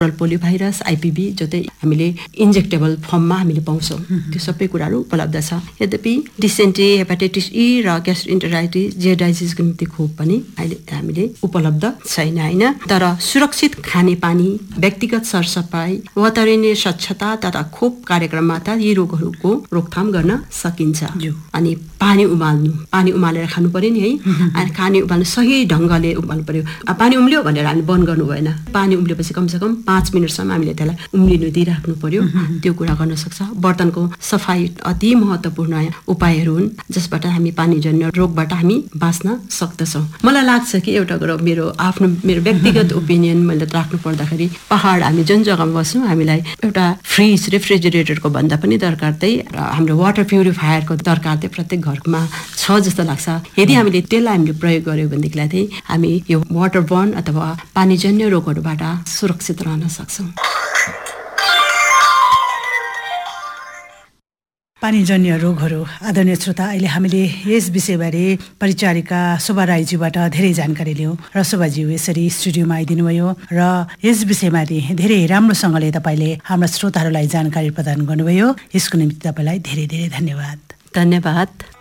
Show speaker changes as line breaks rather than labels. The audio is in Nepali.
मक्टल पोलियो भाइरस आइपिभी जो चाहिँ हामीले इन्जेक्टेबल फर्ममा हामीले पाउँछौँ। त्यो सबै कुराहरू उपलब्ध छ। यद्यपि डिसेन्ट्री, हेपाटाइटिस ई र ग्यास्ट्रोइन्टेराइटिस जेडाइटिसको निम्ति खोप पनि अहिले हामीले उपलब्ध छैन होइन। तर सुरक्षित खानेपानी, व्यक्तिगत सरसफाइ, वातावरणीय स्वच्छता तथा खोप कार्यक्रमबाट यी रोगहरूको रोकथाम गर्न सकिन्छ। अनि पानी उमालेर खानु पर्यो नि है। अनि पानी उमाल्नु सही ढङ्गले उमाल्नु पर्यो। पानी उम्ल्यो भनेर हामी बन्द गर्नु भएन। पानी उम्लेपछि कमसेकम 5 मिनटसम्म हामीले त्यसलाई उम्लिनु दिइराख्नु पर्यो। त्यो कुरा गर्न सक्छ। बर्तनको सफाइ अति महत्त्वपूर्ण उपायहरू हुन् जसबाट हामी पानीजन्य रोगबाट हामी बाँच्न सक्दछौँ। मलाई लाग्छ कि एउटा कुरो मेरो व्यक्तिगत ओपिनियन मैले राख्नु पर्दाखेरि पहाड हामी जुन जग्गामा बस्छौँ हामीलाई एउटा फ्रिज रेफ्रिजरेटरको भन्दा पनि दरकार चाहिँ हाम्रो वाटर प्युरिफायरको दरकार चाहिँ प्रत्येक घरमा छ जस्तो लाग्छ। यदि हामीले त्यसलाई हामीले प्रयोग गर्यो भनेदेखिलाई चाहिँ हामी यो वाटर बर्न अथवा पानीजन्य रोगहरूबाट सुरक्षित रहन सक्छौँ।
पानीजन्य रोगहरू। आदरणीय श्रोता, अहिले हामीले यस विषयबारे परिचारिका शोभा राईज्यूबाट धेरै जानकारी लियौँ र शोभाज्यू यसरी स्टुडियोमा आइदिनु भयो र यस विषयमाथि धेरै राम्रोसँगले तपाईँले हाम्रा श्रोताहरूलाई जानकारी प्रदान गर्नुभयो। यसको निम्ति तपाईँलाई धेरै धेरै धन्यवाद।